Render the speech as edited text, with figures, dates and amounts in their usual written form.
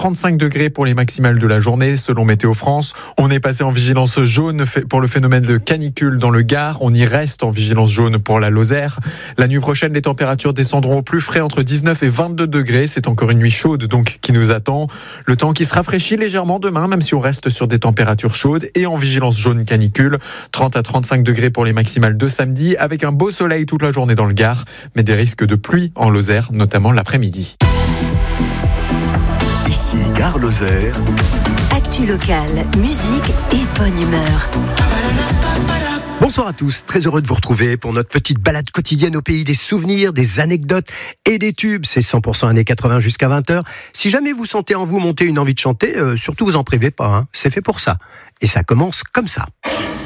35 degrés pour les maximales de la journée, selon Météo France. On est passé en vigilance jaune pour le phénomène de canicule dans le Gard. On y reste en vigilance jaune pour la Lozère. La nuit prochaine, les températures descendront au plus frais entre 19 et 22 degrés. C'est encore une nuit chaude donc qui nous attend. Le temps qui se rafraîchit légèrement demain, même si on reste sur des températures chaudes et en vigilance jaune canicule. 30 à 35 degrés pour les maximales de samedi, avec un beau soleil toute la journée dans le Gard, mais des risques de pluie en Lozère, notamment l'après-midi. Ici Gare Lozère. Actu locale, musique et bonne humeur. Bonsoir à tous, très heureux de vous retrouver pour notre petite balade quotidienne au pays des souvenirs, des anecdotes et des tubes. C'est 100% années 80 jusqu'à 20h. Si jamais vous sentez en vous monter une envie de chanter, surtout vous en privez pas, hein. C'est fait pour ça. Et ça commence comme ça.